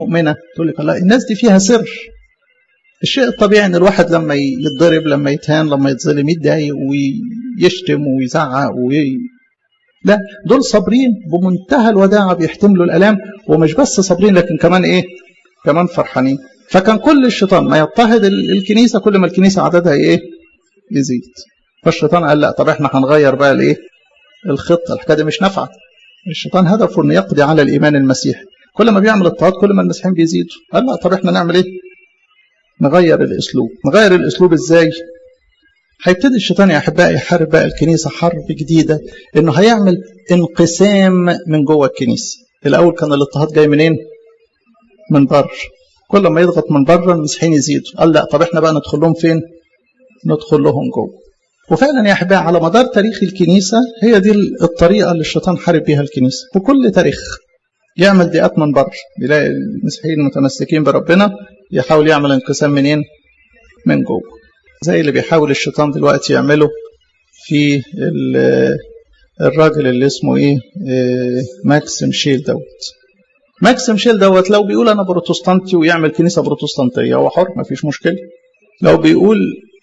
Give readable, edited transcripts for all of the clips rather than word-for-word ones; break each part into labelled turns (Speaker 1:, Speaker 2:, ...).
Speaker 1: مؤمنة تقول لك لا الناس دي فيها سر. الشيء الطبيعي ان الواحد لما يتضرب لما يتهان لما يتظلم يتضايق ويشتم ويزعق لا دول صابرين بمنتهى الوداعة بيحتملوا الآلام، ومش بس صابرين لكن كمان ايه كمان فرحانين. فكان كل الشيطان ما يضطهد الكنيسة كل ما الكنيسة عددها ايه يزيد. فالشيطان قال لا طب احنا هنغير بقى الايه الخطة، الحكاية دي مش نافعة. الشيطان هدفه انه يقضي على الإيمان المسيحي، كل ما بيعمل اضطهاد كل ما المسيحيين بيزيدوا. قال لا طب احنا نعمل ايه نغير الاسلوب. نغير الاسلوب ازاي؟ هيبتدي الشيطان يا احبائي يحارب بقى الكنيسه حرب جديده، انه هيعمل انقسام من جوه الكنيسه. الاول كان الاضطهاد جاي منين؟ من بره. كل ما يضغط من بره المسيحيين يزيدوا. قال لا طب احنا بقى ندخل لهم فين؟ ندخل لهم جوه. وفعلا يا احبائي على مدار تاريخ الكنيسه هي دي الطريقه اللي الشيطان حارب بيها الكنيسه. في كل تاريخ يعمل ضيقات من بره، يلاقي المسيحيين المتمسكين بربنا يحاول يعمل انقسام منين؟ من جوه. زي اللي بيحاول الشيطان دلوقتي يعمله في الراجل اللي اسمه ايه ماكسيم شيل دوت. ماكسيم شيل دوت لو بيقول انا بروتستانتي ويعمل كنيسه بروتستانتيه هو حر ما فيش مشكله. لو بيقول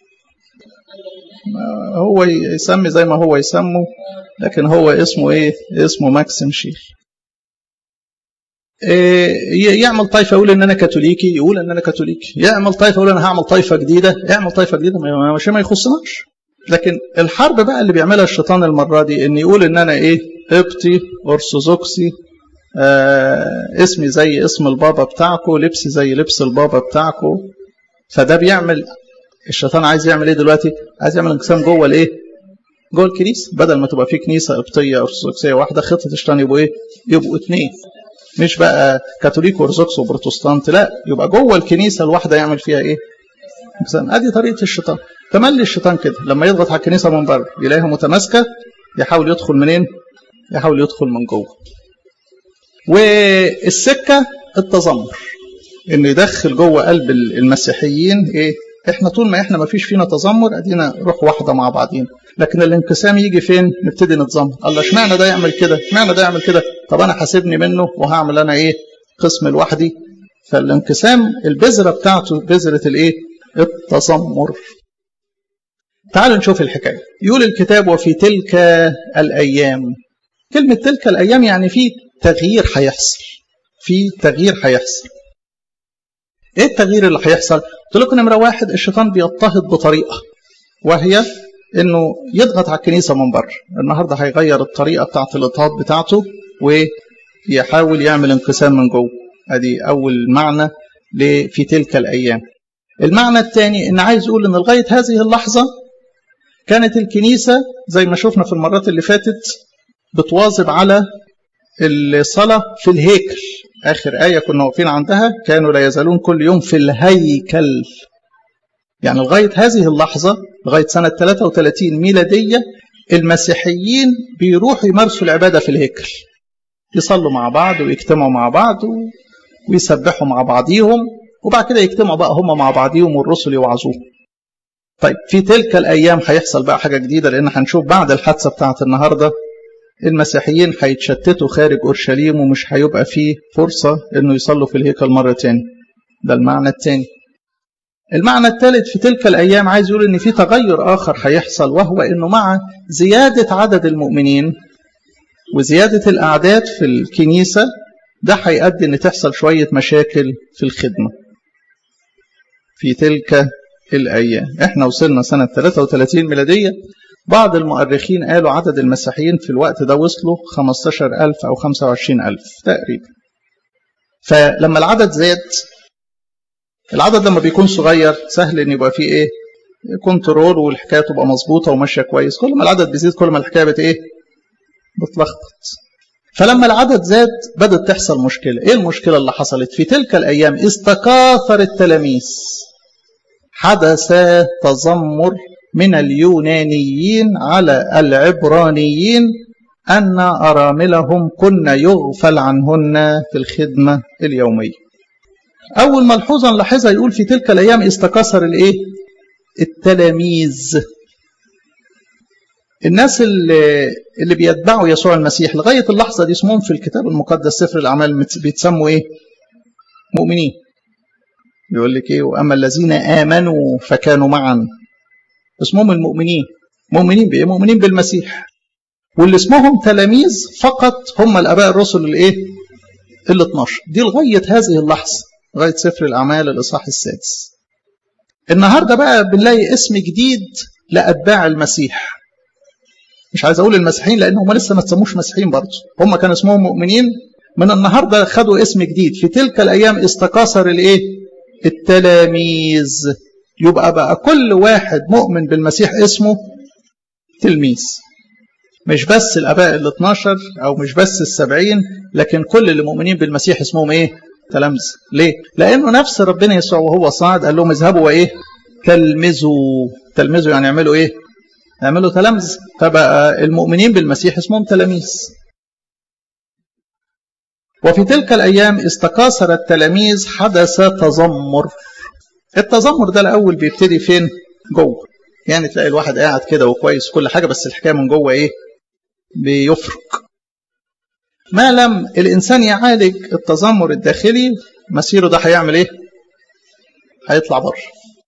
Speaker 1: هو يسمي زي ما هو يسمه، لكن هو اسمه ايه؟ اسمه ماكسيم شيل. يعمل طائفه يقول ان انا كاثوليكي، يقول ان انا كاثوليكي. يعمل طائفه يقول انا هعمل طائفه جديده، يعمل طائفه جديده، ما يخصناش. لكن الحرب بقى اللي بيعملها الشيطان المره دي ان يقول ان انا ايه قبطي ارثوذكسي، اسمي زي اسم البابا بتاعكم، لبسي زي لبس البابا بتاعكم. فده بيعمل الشيطان عايز يعمل ايه دلوقتي؟ عايز يعمل انقسام جوه الايه؟ جوه الكنيسه. بدل ما تبقى في كنيسه قبطيه ارثوذكسيه واحده، خطه الشيطان يبقوا ايه؟ يبقوا اثنين. مش بقى كاثوليك وارثوذكس وبروتستانت، لا يبقى جوه الكنيسه الواحده يعمل فيها ايه؟ ادي طريقه الشيطان. تملي الشيطان كده لما يضغط على الكنيسه من بره يلاقيها متماسكه يحاول يدخل منين؟ يحاول يدخل من جوه. والسكه التذمر، انه يدخل جوه قلب المسيحيين ايه؟ احنا طول ما احنا ما فيش فينا تذمر ادينا روح واحده مع بعضين، لكن الانقسام يجي فين؟ نبتدي نتذمر. الله اشمعنى ده يعمل كده؟ اشمعنى ده يعمل كده؟ طب انا حاسبني منه وهعمل انا ايه؟ قسم لوحدي. فالانقسام البذره بتاعته بذره الايه؟ التذمر. تعالوا نشوف الحكايه. يقول الكتاب وفي تلك الايام. كلمه تلك الايام يعني في تغيير هيحصل. في تغيير هيحصل. ايه التغيير اللي هيحصل؟ قلت لكم نمره واحد الشيطان بيضطهد بطريقه، وهي انه يضغط على الكنيسه من بره. النهارده هيغير الطريقه بتاعت الاضطهاد بتاعته ويحاول يعمل انقسام من جوه. ادي اول معنى في تلك الايام. المعنى الثاني ان عايز يقول ان لغايه هذه اللحظه كانت الكنيسه زي ما شفنا في المرات اللي فاتت بتواظب على الصلاه في الهيكل. آخر آية كنا واقفين عندها كانوا لا يزالون كل يوم في الهيكل. يعني لغاية هذه اللحظة لغاية سنة 33 ميلادية المسيحيين بيروحوا يمارسوا العبادة في الهيكل، يصلوا مع بعض ويجتمعوا مع بعض ويسبحوا مع بعضيهم، وبعد كده يجتمعوا بقى هم مع بعضيهم والرسل يوعظوهم. طيب في تلك الأيام هيحصل بقى حاجة جديدة، لأن هنشوف بعد الحادثة بتاعت النهاردة المسيحيين هيتشتتوا خارج أورشليم ومش هيبقى فيه فرصة إنه يصلوا في الهيكل مرة تاني. ده المعنى الثاني. المعنى الثالث في تلك الأيام عايز يقول إن في تغير آخر هيحصل، وهو إنه مع زيادة عدد المؤمنين وزيادة الأعداد في الكنيسة ده هيؤدي إن تحصل شوية مشاكل في الخدمة. في تلك الأيام احنا وصلنا سنة 33 ميلادية. بعض المؤرخين قالوا عدد المسيحيين في الوقت ده وصلوا 15,000 أو 25,000 تقريبا. فلما العدد زاد، العدد لما بيكون صغير سهل ان يبقى فيه ايه؟ كنترول والحكايه تبقى مظبوطه وماشيه كويس. كل ما العدد بيزيد كل ما الحكايه بتلخبط. فلما العدد زاد بدأت تحصل مشكله. ايه المشكله اللي حصلت؟ في تلك الايام استكاثر التلاميذ، حدث تذمر من اليونانيين على العبرانيين أن أراملهم كن يغفل عنهن في الخدمة اليومية. أول ملحوظة نلاحظها يقول في تلك الأيام استكاثر الإيه؟ التلاميذ. الناس اللي بيتبعوا يسوع المسيح لغاية اللحظة دي اسمهم في الكتاب المقدس سفر الأعمال بيتسموا إيه؟ مؤمنين. يقول لك ايه؟ واما الذين امنوا فكانوا معا، اسمهم المؤمنين. مؤمنين بايه؟ مؤمنين بالمسيح. واللي اسمهم تلاميذ فقط هم الاباء الرسل الايه؟ ال 12. دي لغايه هذه اللحظه، لغايه سفر الاعمال الاصحاح السادس. النهارده بقى بنلاقي اسم جديد لاتباع المسيح. مش عايز اقول المسيحيين لان هم لسه ما تسموش مسيحيين برضه، هم كان اسمهم مؤمنين. من النهارده خدوا اسم جديد. في تلك الايام استكاثر الايه؟ التلاميذ. يبقى بقى كل واحد مؤمن بالمسيح اسمه تلميذ. مش بس الاباء ال 12 او مش بس ال70، لكن كل اللي مؤمنين بالمسيح اسمهم ايه؟ تلامذة. ليه؟ لانه نفس ربنا يسوع وهو صاعد قال لهم اذهبوا وايه؟ تلمذوا. تلمذوا يعني يعملوا ايه؟ يعملوا تلامذة. فبقى المؤمنين بالمسيح اسمهم تلاميذ. وفي تلك الايام استكاثر التلاميذ حدث تذمر. التذمر ده الاول بيبتدي فين؟ جوه. يعني تلاقي الواحد قاعد كده وكويس كل حاجه، بس الحكايه من جوه ايه؟ بيفرق. ما لم الانسان يعالج التذمر الداخلي، مسيره ده هيعمل ايه؟ هيطلع بره.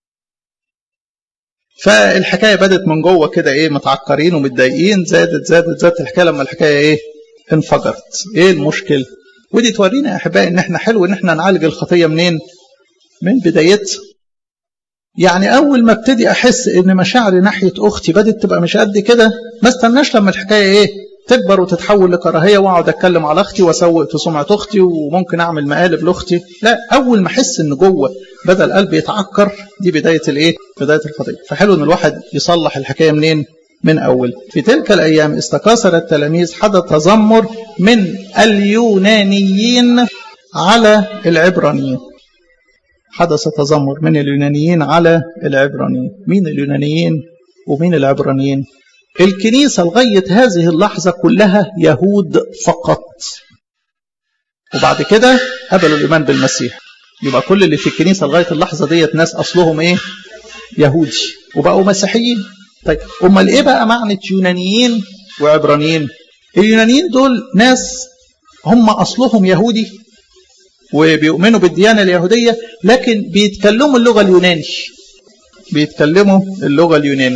Speaker 1: فالحكايه بدت من جوه كده ايه؟ متعكرين ومتضايقين، زادت الحكايه لما الحكايه ايه؟ انفجرت. ايه المشكل؟ ودي تورينا يا احبائي ان احنا حلو ان احنا نعالج الخطيه منين؟ من بدايتها. يعني اول ما ابتدي احس ان مشاعري ناحيه اختي بدت تبقى مش قد كده، ما استناش لما الحكايه ايه؟ تكبر وتتحول لكراهيه واقعد اتكلم على اختي واسوق في سمعه اختي وممكن اعمل مقالب لاختي. لا، اول ما احس ان جوه بدا القلب يتعكر، دي بدايه الايه؟ بدايه الخطيه. فحلو ان الواحد يصلح الحكايه منين؟ من اول. في تلك الايام استكاثر التلاميذ حدث تذمر من اليونانيين على العبرانيين. حدث تذمر من اليونانيين على العبرانيين. مين اليونانيين ومين العبرانيين؟ الكنيسة لغاية هذه اللحظة كلها يهود فقط، وبعد كده قبلوا الإيمان بالمسيح. يبقى كل اللي في الكنيسة لغاية اللحظة ديت ناس أصلهم إيه؟ يهودي، وبقوا مسيحيين. طيب أمال إيه بقى معنى يونانيين وعبرانيين؟ اليونانيين دول ناس هم أصلهم يهودي وبيؤمنوا بالديانة اليهودية، لكن بيتكلموا اللغة اليوناني. بيتكلموا اللغة اليوناني.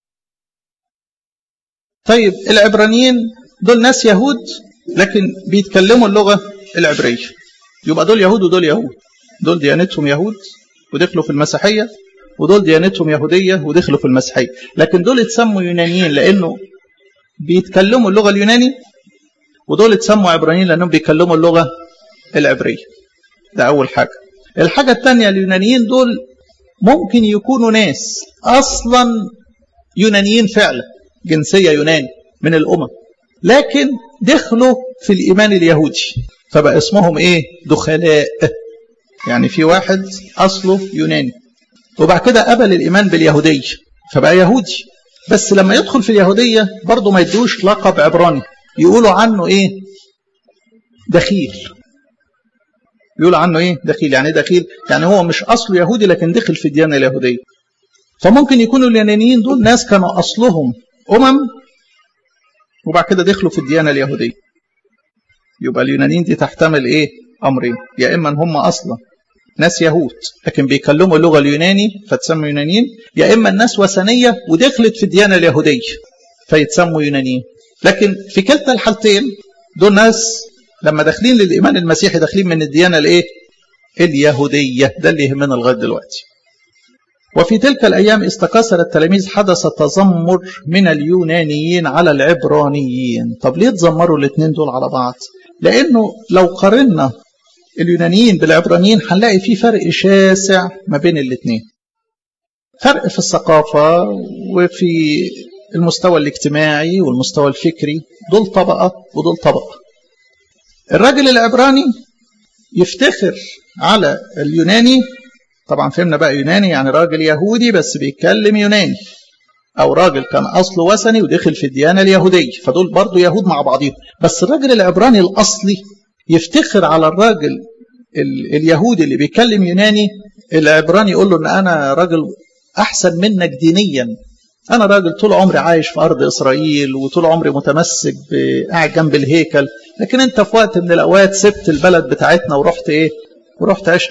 Speaker 1: طيب العبرانيين دول ناس يهود لكن بيتكلموا اللغة العبرية. يبقى دول يهود ودول يهود. دول ديانتهم يهود ودخلوا في المسيحية، ودول ديانتهم يهودية ودخلوا في المسيحية. لكن دول اتسموا يونانيين لأنه بيتكلموا اللغة اليوناني، ودول اتسموا عبرانيين لأنهم بيتكلموا اللغة العبرية. ده أول حاجة. الحاجة الثانية، اليونانيين دول ممكن يكونوا ناس أصلا يونانيين فعلا، جنسية يوناني من الأمم، لكن دخلوا في الإيمان اليهودي فبقى اسمهم إيه؟ دخلاء. يعني في واحد أصله يوناني وبعد كده قبل الإيمان باليهودية فبقى يهودي، بس لما يدخل في اليهودية برضه ما يدوش لقب عبراني، يقولوا عنه إيه؟ دخيل. يقولوا عنه إيه؟ دخيل. يعني إيه دخيل؟ يعني هو مش أصله يهودي لكن دخل في الديانة اليهودية. فممكن يكونوا اليونانيين دول ناس كانوا أصلهم وبعد كده دخلوا في الديانة اليهودية. يبقى اليونانيين دي تحتمل إيه؟ أمرين، يا إما هم أصلا ناس يهود لكن بيكلموا اللغة اليوناني فتسموا يونانيين، يا إما الناس وثنية ودخلت في الديانة اليهودية فيتسموا يونانيين. لكن في كلتا الحالتين دول ناس لما داخلين للإيمان المسيحي داخلين من الديانة الإيه؟ اليهودية. ده اللي يهمنا لغاية دلوقتي. وفي تلك الأيام استكاثر التلاميذ حدث تذمر من اليونانيين على العبرانيين. طب ليه تذمروا الاثنين دول على بعض؟ لأنه لو قارنا اليونانيين بالعبرانيين هنلاقي في فرق شاسع ما بين الاثنين. فرق في الثقافة وفي المستوى الاجتماعي والمستوى الفكري. دول طبقة ودول طبقة. الراجل العبراني يفتخر على اليوناني. طبعا فهمنا بقى يوناني يعني راجل يهودي بس بيتكلم يوناني، او راجل كان اصله وثني ودخل في الديانه اليهوديه، فدول برضو يهود مع بعضهم. بس الراجل العبراني الاصلي يفتخر على الراجل اليهودي اللي بيتكلم يوناني. العبراني يقول له ان انا راجل احسن منك دينيا، انا راجل طول عمري عايش في ارض اسرائيل وطول عمري متمسك قاعد جنب الهيكل، لكن انت في وقت من الاوقات سبت البلد بتاعتنا ورحت ايه؟ ورحت عشت